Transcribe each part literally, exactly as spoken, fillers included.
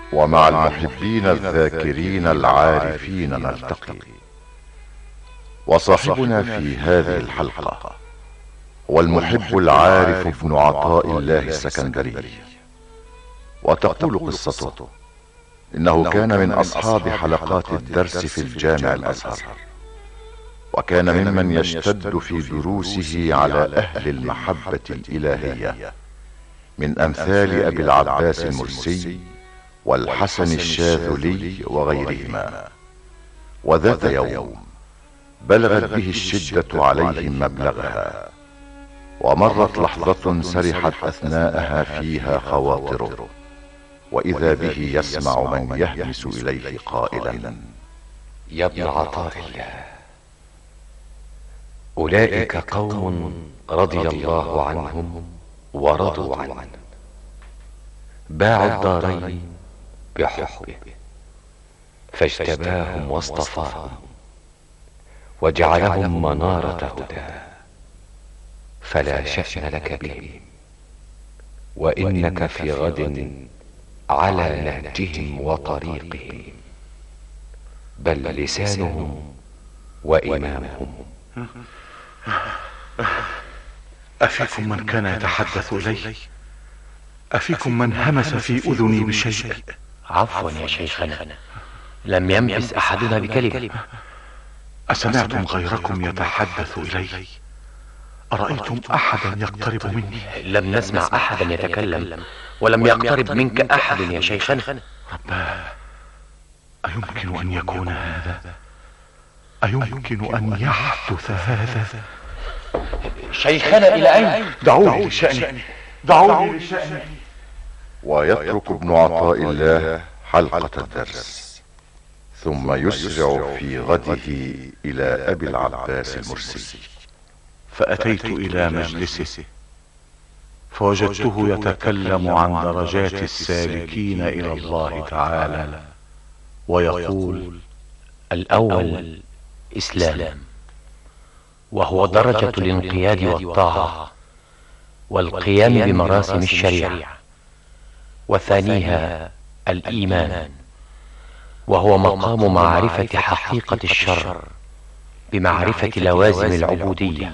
ومع المحبين الذاكرين العارفين نلتقي. وصاحبنا في هذه الحلقة هو المحب العارف ابن عطاء الله السكندري. وتقول قصته إنه كان من أصحاب حلقات الدرس في الجامع الأزهر، وكان ممن يشتد في دروسه على أهل المحبة الإلهية من أمثال أبي العباس المرسي والحسن الشاذلي وغيرهما. وذات يوم بلغت به الشدة عليهم مبلغها، ومرت لحظة سرحت أثناءها فيها خواطره، وإذا به يسمع من يهمس إليه قائلا: يا ابن عطاء الله، أولئك قوم رضي الله عنهم ورضوا عنه، باعوا الدارين بحبه فاجتباهم واصطفاهم وجعلهم منارة هداه، فلا شأن لك بهم، وإنك في غد على نهجهم وطريقهم، بل لسانهم وإمامهم. أفيكم من كان يتحدث إلي؟ أفيكم من همس في أذني بشيء؟ عفوا يا شيخنا، لم ينبس أحدنا بكلمة. أسمعتم غيركم يتحدث إلي؟ أرأيتم أحدا يقترب مني؟ لم نسمع أحدا يتكلم، ولم يقترب منك أحد يا شيخنا. رباه، أيمكن أن يكون هذا؟ أيمكن أن يحدث هذا؟ شيخنا إلى أين؟ دعوني لشأني، دعوني لشأني. ويترك ابن عطاء الله حلقة الدرس، ثم يسرع في غده إلى أبي العباس المرسي. فأتيت إلى مجلسه فوجدته يتكلم عن درجات السالكين إلى الله تعالى، ويقول: الأول إسلام، وهو درجة الانقياد والطاعة والقيام بمراسم الشريعة. وثانيها الإيمان، وهو مقام معرفة حقيقة الشر بمعرفة لوازم العبودية.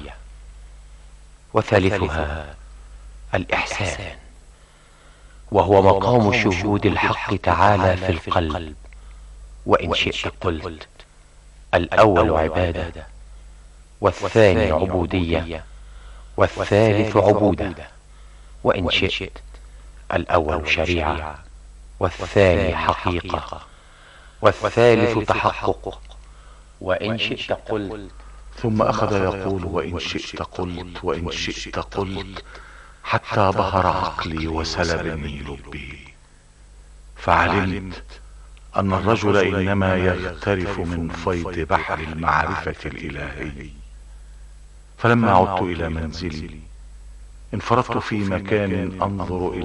وثالثها الإحسان، وهو مقام شهود الحق تعالى في القلب. وإن شئت قلت الأول عبادة، والثاني عبودية، والثالث عبودة. وإن شئت الأول شريعة، والثاني حقيقة، والثالث تحقق. وإن شئت قلت. ثم أخذ يقول: وإن شئت قلت، وإن شئت قلت، حتى بهر عقلي وسلبني لبي، فعلمت أن الرجل إنما يغترف من فيض بحر المعرفة الإلهي. فلما عدت إلى منزلي انفردت في مكان أنظر إلى